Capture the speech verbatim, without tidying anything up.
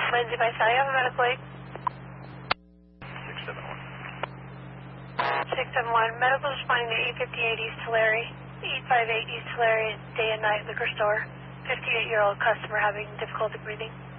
Lindsay by Sally, I have a medical aid. six seven one. six seven one, medical responding to eight fifty-eight East Tulare, eight five eight East Tulare, day and night liquor store. fifty-eight-year-old customer having difficulty breathing.